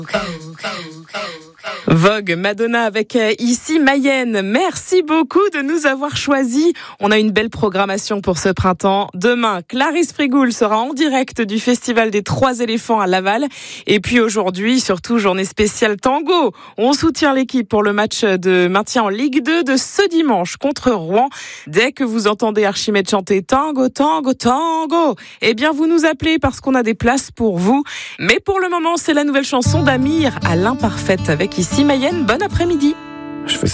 Vogue, Madonna avec Ici Mayenne. Merci beaucoup de nous avoir choisis. On a une belle programmation pour ce printemps. Demain, Clarisse Frigoul sera en direct du Festival des Trois Éléphants à Laval. Et puis aujourd'hui, surtout, journée spéciale tango. On soutient l'équipe pour le match de maintien en Ligue 2 de ce dimanche contre Rouen. Dès que vous entendez Archimède chanter tango, tango, tango, eh bien vous nous appelez parce qu'on a des places pour vous. Mais pour le moment, c'est la nouvelle chanson d'Amir à l'imparfaite avec Ici Mayenne. Bon après-midi.